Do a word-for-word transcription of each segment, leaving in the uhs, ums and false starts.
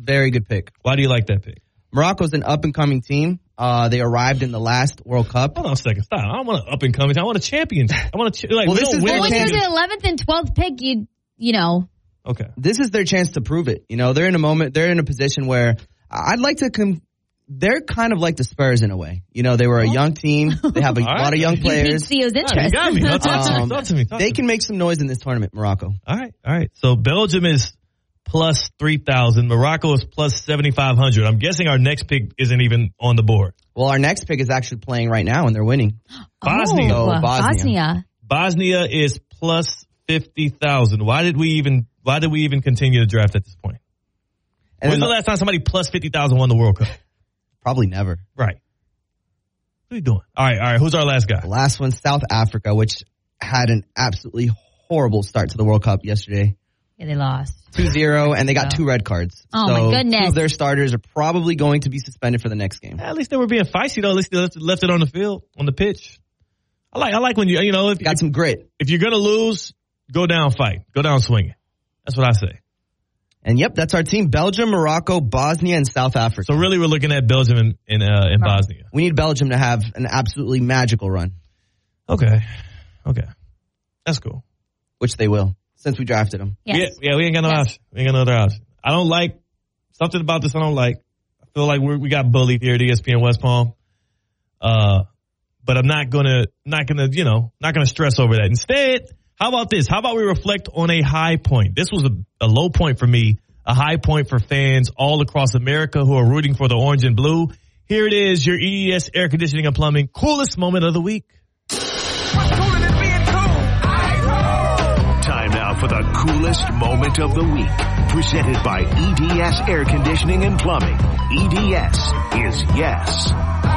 very good pick. Why do you like that pick? Morocco's an up-and-coming team. Uh, they arrived in the last World Cup. Hold on a second. Stop. I don't want an up-and-coming team. I want a champion. I want to, like, well, we this don't is win their When you're chance. the eleventh and twelfth pick, you, you know. Okay. This is their chance to prove it. You know, they're in a moment, they're in a position where I'd like to com- they're kind of like the Spurs in a way. You know, they were a young team. They have a All right. lot of young You piqued players. Theo's All right, you interest. got me. Talk to me. Um, Talk to me. Talk They to can me. make some noise in this tournament, Morocco. All right. All right. So Belgium is plus three thousand. Morocco is plus seventy-five hundred. I'm guessing our next pick isn't even on the board. Well, our next pick is actually playing right now, and they're winning. Bosnia. Oh, Oh, Bosnia. Bosnia. Bosnia is plus fifty thousand. Why did we even why did we even continue to draft at this point? And When's then- the last time somebody plus fifty thousand won the World Cup? Probably never. Right. What are you doing? All right, all right. Who's our last guy? The last one, South Africa, which had an absolutely horrible start to the World Cup yesterday. Yeah, they lost. two zero, and they got Yeah. two red cards. Oh, so my goodness. Two of their starters are probably going to be suspended for the next game. At least they were being feisty though. At least they left, left it on the field, on the pitch. I like I like when you you know if, Got if, some grit. if you're gonna lose, go down fight, go down swinging. That's what I say. And yep, that's our team. Belgium, Morocco, Bosnia, and South Africa. So really, we're looking at Belgium and and, uh, and Right. Bosnia. We need Belgium to have an absolutely magical run, Okay, okay, that's cool. which they will, since we drafted them. Yes. Yeah, yeah, we ain't got no Yes. option. We ain't got no other option. I don't like something about this. I don't like. I feel like we're, we got bullied here at E S P N West Palm. Uh, but I'm not gonna, not gonna, you know, not gonna stress over that. Instead, how about this? How about we reflect on a high point? This was a, a low point for me, a high point for fans all across America who are rooting for the orange and blue. Here it is, your E E S Air Conditioning and Plumbing coolest moment of the week. Time now for the coolest moment of the week. Presented by E D S Air Conditioning and Plumbing. E D S is yes.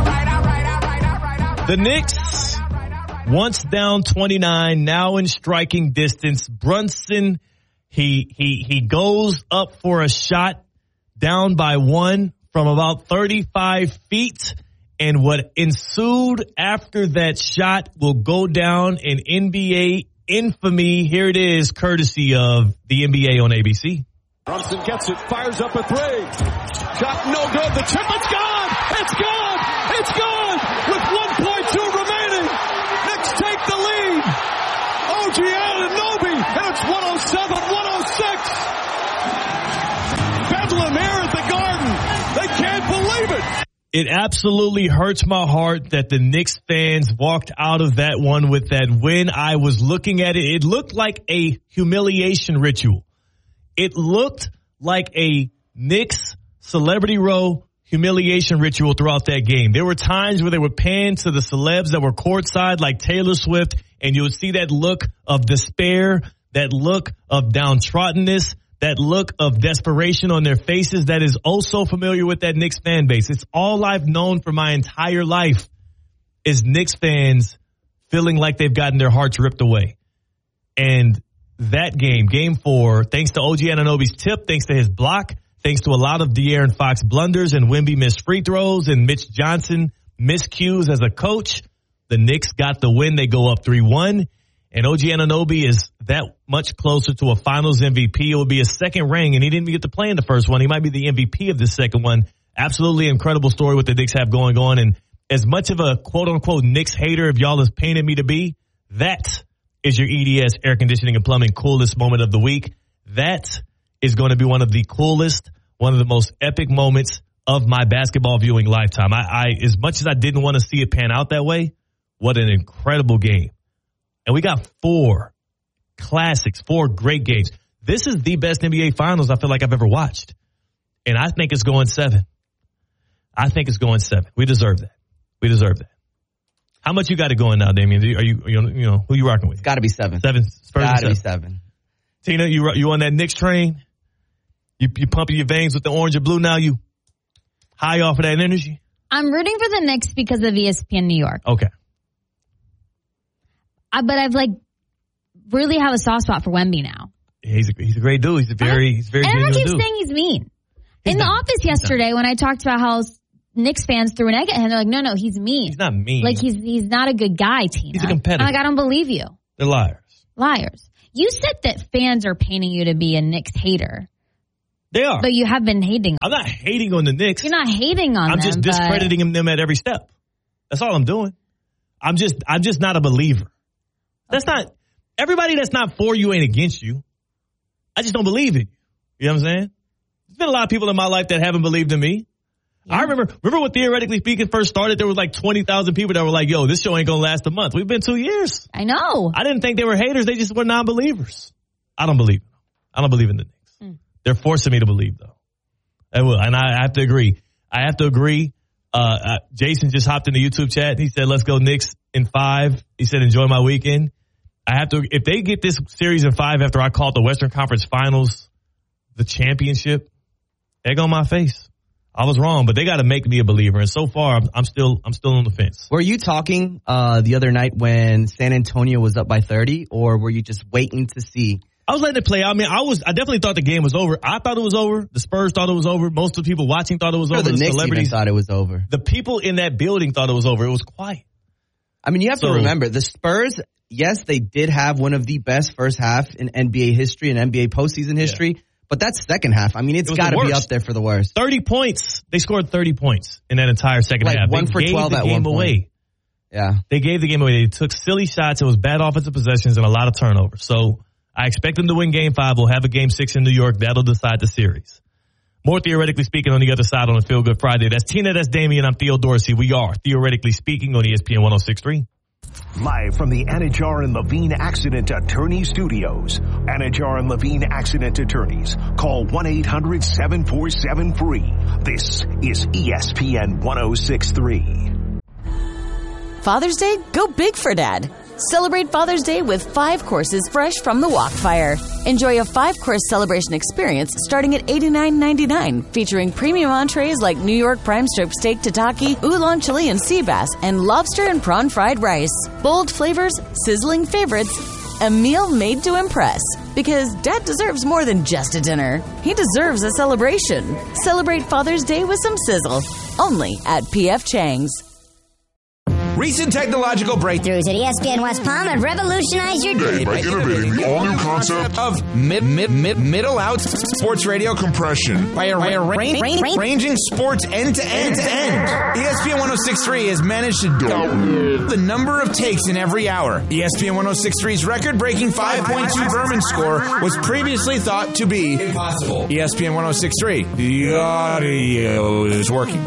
The Knicks, once down twenty-nine, now in striking distance. Brunson, he he he goes up for a shot down by one from about thirty-five feet. And what ensued after that shot will go down in N B A infamy. Here it is, courtesy of the N B A on A B C. Brunson gets it, fires up a three. Shot no good. The chip, it's gone. It's gone. It's gone. With one point two remaining. Knicks take the lead. O G Anunoby, and it's one oh seven one oh six. Bedlam here at the Garden. They can't believe it. It absolutely hurts my heart that the Knicks fans walked out of that one with that win. I was looking at it. It looked like a humiliation ritual. It looked like a Knicks Celebrity Row humiliation ritual throughout that game. There were times where they would pan to the celebs that were courtside like Taylor Swift, and you would see that look of despair, that look of downtroddenness, that look of desperation on their faces that is oh so familiar with that Knicks fan base. It's all I've known for my entire life is Knicks fans feeling like they've gotten their hearts ripped away. And that game, game four, thanks to O G Anunoby's tip, thanks to his block, thanks to a lot of De'Aaron Fox blunders and Wemby missed free throws and Mitch Johnson miscues as a coach, the Knicks got the win. They go up three one. And O G Anunoby is that much closer to a finals M V P. It will be a second ring, and he didn't even get to play in the first one. He might be the M V P of the second one. Absolutely incredible story what the Knicks have going on. And as much of a quote-unquote Knicks hater, if y'all has painted me to be, that is your E D S Air Conditioning and Plumbing coolest moment of the week. That is going to be one of the coolest, one of the most epic moments of my basketball viewing lifetime. I, I as much as I didn't want to see it pan out that way, what an incredible game. And we got four classics, four great games. This is the best N B A Finals I feel like I've ever watched. And I think it's going seven. I think it's going seven. We deserve that. We deserve that. How much you got it going now, Damian? Are you, are you, you know, who you rocking with? It's got to be seven. Seven. Spurs Got to be seven. seven. Tina, you you on that Knicks train? You you pumping your veins with the orange and blue now? You high off of that energy? I'm rooting for the Knicks because of E S P N New York. Okay. I, but I've like really have a soft spot for Wemby now. He's a, he's a great dude. He's a very he's a very And everyone genuine keeps dude. saying he's mean. He's In the not. office yesterday when I talked about how Knicks fans threw an egg at him, they're like, no, no, he's mean. He's not mean. Like he's he's not a good guy, Tina. He's a competitor. I'm like, I don't believe you. They're liars. Liars. You said that fans are painting you to be a Knicks hater. They are. But you have been hating. I'm not hating on the Knicks. You're not hating on I'm them. just discrediting but... them at every step. That's all I'm doing. I'm just I'm just not a believer. That's okay. not everybody that's not for you ain't against you. I just don't believe in you. You know what I'm saying? There's been a lot of people in my life that haven't believed in me. Yeah. I remember remember when Theoretically Speaking first started, there was like twenty thousand people that were like, yo, this show ain't gonna last a month. We've been two years. I know. I didn't think they were haters. They just were non-believers. I don't believe them. I don't believe in the Knicks. Mm. They're forcing me to believe, though. I will, and I have to agree. I have to agree. Uh, uh, Jason just hopped in the YouTube chat. He said, let's go Knicks in five. He said, enjoy my weekend. I have to, if they get this series in five after I called the Western Conference Finals the championship, egg on my face. I was wrong, but they got to make me a believer. And so far, I'm, I'm still, I'm still on the fence. Were you talking, uh, the other night when San Antonio was up by thirty, or were you just waiting to see? I was letting it play. I mean, I was, I definitely thought the game was over. I thought it was over. The Spurs thought it was over. Most of the people watching thought it was sure, over. The, the Knicks celebrities even thought it was over. The people in that building thought it was over. It was quiet. I mean, you have so, to remember the Spurs. Yes, they did have one of the best first half in N B A history and N B A postseason history. Yeah. But that's second half. I mean, it's it got to be up there for the worst. thirty points. They scored thirty points in that entire second like half. One they for gave twelve the at game one point. Away. Yeah. They gave the game away. They took silly shots. It was bad offensive possessions and a lot of turnovers. So I expect them to win game five. We'll have a game six in New York. That'll decide the series. More Theoretically Speaking on the other side on a Feel Good Friday. That's Tina, that's Damian, I'm Theo Dorsey. We are Theoretically Speaking on E S P N one oh six point three. Live from the Anajar and Levine Accident Attorney Studios. Anajar and Levine Accident Attorneys. Call one eight hundred seven four seven free. This is E S P N one oh six point three. Father's Day? Go big for Dad. Celebrate Father's Day with five courses fresh from the Wok Fire. Enjoy a five-course celebration experience starting at eighty-nine ninety-nine, featuring premium entrees like New York prime strip steak tataki, oolong chili and sea bass, and lobster and prawn fried rice. Bold flavors, sizzling favorites, a meal made to impress. Because Dad deserves more than just a dinner. He deserves a celebration. Celebrate Father's Day with some sizzle. Only at P F Chang's. Recent technological breakthroughs at E S P N West Palm have revolutionized your day by innovating the all-new concept of mid, mid, mid, middle out sports radio compression by, a, by a range, range, ranging sports end to end to end. E S P N one oh six point three has managed to double the number of takes in every hour. E S P N one oh six point three's record-breaking five point two Berman score was previously thought to be impossible. E S P N one oh six point three. The audio is working.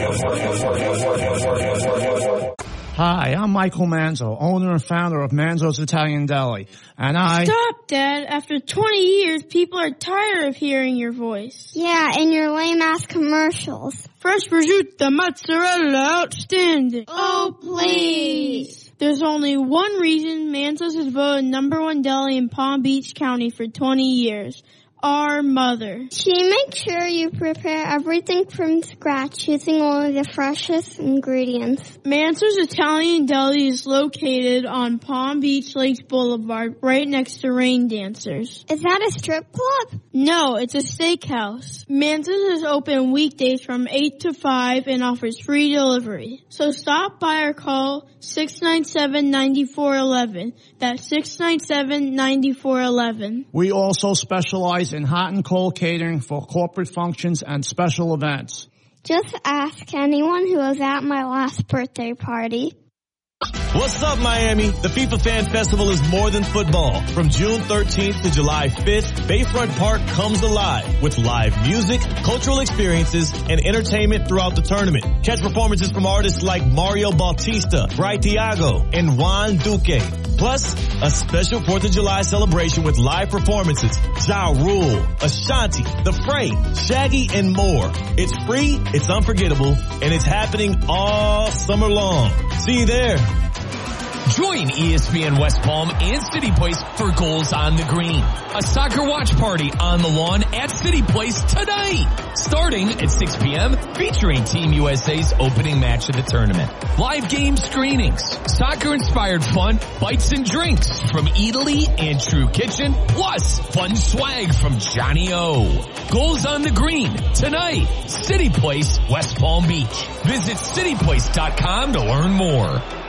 Hi, I'm Michael Manzo, owner and founder of Manzo's Italian Deli, and I... Stop, Dad. After twenty years, people are tired of hearing your voice. Yeah, and your lame-ass commercials. Fresh prosciutto, mozzarella, outstanding. Oh, please. There's only one reason Manzo's has voted number one deli in Palm Beach County for twenty years. Our mother. She makes sure you prepare everything from scratch using only the freshest ingredients. Manzo's Italian Deli is located on Palm Beach Lakes Boulevard, right next to Rain Dancers. Is that a strip club? No, it's a steakhouse. Manzo's is open weekdays from eight to five and offers free delivery. So stop by or call six nine seven, nine four one one. That's six nine seven, nine four one one. We also specialize in hot and cold catering for corporate functions and special events. Just ask anyone who was at my last birthday party. What's up, Miami? The FIFA Fan Festival is more than football. From June thirteenth to July fifth, Bayfront Park comes alive with live music, cultural experiences, and entertainment throughout the tournament. Catch performances from artists like Mario Bautista, Bry Thiago, and Juan Duque. Plus, a special fourth of July celebration with live performances, Ja Rule, Ashanti, The Fray, Shaggy, and more. It's free, it's unforgettable, and it's happening all summer long. See you there. Join E S P N West Palm and City Place for Goals on the Green, a soccer watch party on the lawn at City Place tonight, starting at six p.m., featuring Team U S A's opening match of the tournament. Live game screenings, soccer-inspired fun, bites and drinks from Italy and True Kitchen, plus fun swag from Johnny O. Goals on the Green tonight, City Place, West Palm Beach. Visit city place dot com to learn more.